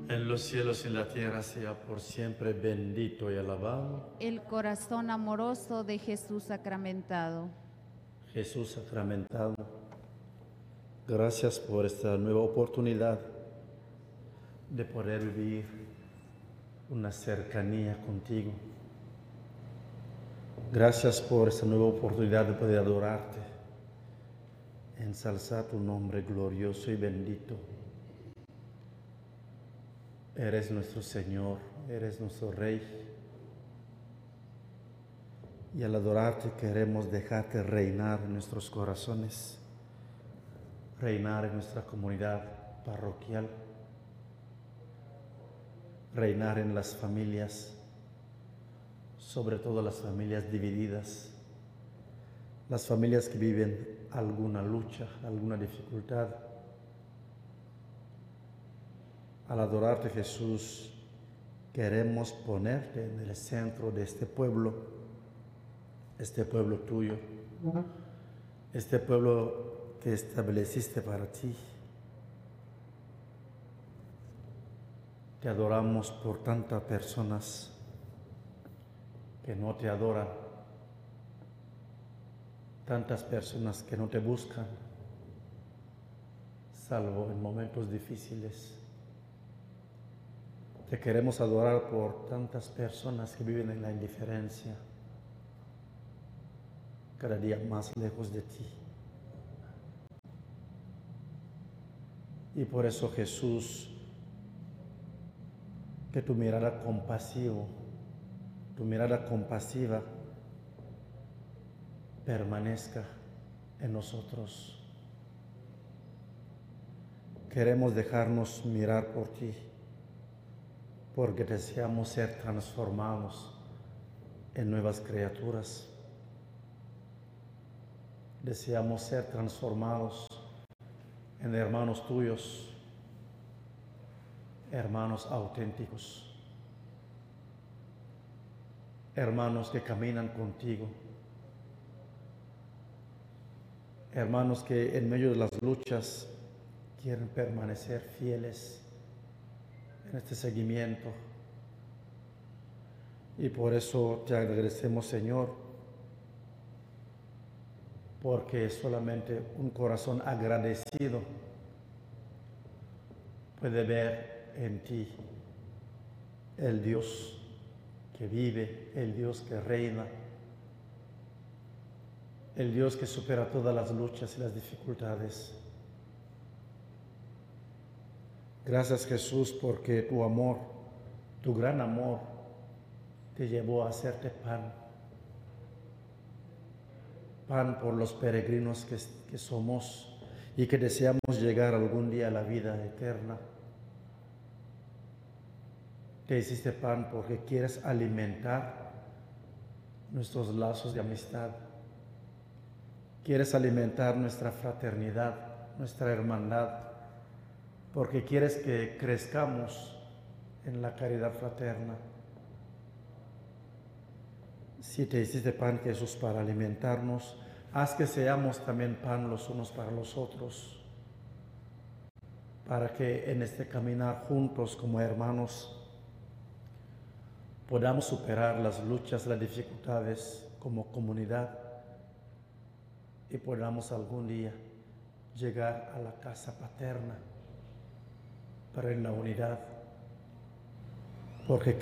En los cielos y la tierra sea por siempre bendito y alabado. El corazón amoroso de Jesús sacramentado. Jesús sacramentado, gracias por esta nueva oportunidad de poder vivir una cercanía contigo. Gracias por esta nueva oportunidad de poder adorarte, ensalzar tu nombre glorioso y bendito. Eres nuestro Señor, eres nuestro Rey. Y al adorarte queremos dejarte reinar en nuestros corazones, reinar en nuestra comunidad parroquial, reinar en las familias, sobre todo las familias divididas, las familias que viven alguna lucha, alguna dificultad. Al adorarte, Jesús, queremos ponerte en el centro de este pueblo tuyo, este pueblo que estableciste para ti. Te adoramos por tantas personas que no te adoran, tantas personas que no te buscan, salvo en momentos difíciles. Te queremos adorar por tantas personas que viven en la indiferencia, cada día más lejos de ti. Y por eso, Jesús, que tu mirada compasiva permanezca en nosotros. Queremos dejarnos mirar por ti, porque deseamos ser transformados en nuevas criaturas. Deseamos ser transformados en hermanos tuyos, hermanos auténticos, hermanos que caminan contigo, hermanos que en medio de las luchas quieren permanecer fieles en este seguimiento. Y por eso te agradecemos, Señor, porque solamente un corazón agradecido puede ver en ti el Dios que vive, el Dios que reina, el Dios que supera todas las luchas y las dificultades. Gracias, Jesús, porque tu amor, tu gran amor, te llevó a hacerte pan por los peregrinos que somos y que deseamos llegar algún día a la vida eterna. Te hiciste pan porque quieres alimentar nuestros lazos de amistad. Quieres alimentar nuestra fraternidad, nuestra hermandad, porque quieres que crezcamos en la caridad fraterna. Si te hiciste pan, Jesús, para alimentarnos, haz que seamos también pan los unos para los otros, para que en este caminar juntos como hermanos podamos superar las luchas, las dificultades como comunidad y podamos algún día llegar a la casa paterna, pero en la unidad, porque